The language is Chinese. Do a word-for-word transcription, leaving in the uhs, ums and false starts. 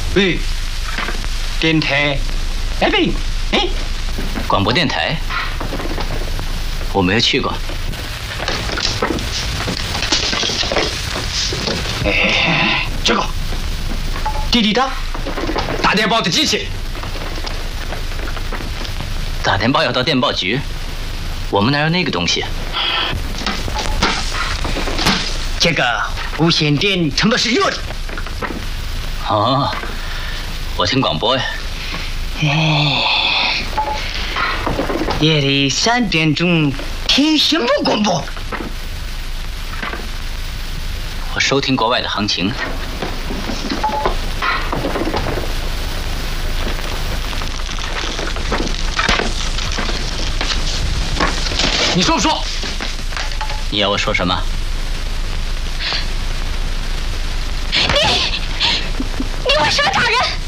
喂，电台，哎对，哎， 广播电台，我没有去过。 哎，这个，滴滴答，打电报的机器。 打电报要到电报局，我们哪有那个东西？ 这个无线电称的是热的。 哦，我听广播呀。 哎，夜里三点钟听什么广播？ 我收听国外的行情。 你说不说？ 你要我说什么？ 你，你为什么打人？